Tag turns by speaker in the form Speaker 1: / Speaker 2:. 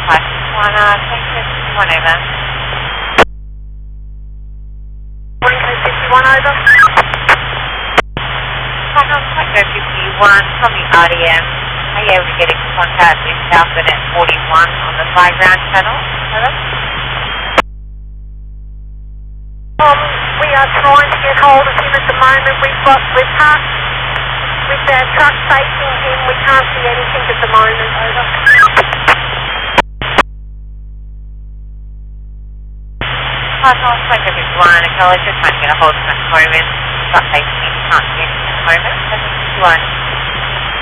Speaker 1: 561, take it 51 over.
Speaker 2: 151 over.
Speaker 1: Cardinal Echo 51 from the RDM. Are you able to get in contact with Southern at 41 on the fly ground channel? Over.
Speaker 2: We are trying to get hold of him at the moment. We're parked with our truck facing him. We can't see anything at the moment. Over.
Speaker 1: Cardinal Echo 51, acknowledge you're trying to get a hold of him at the moment. Truck facing him, can't see anything at the moment. 51.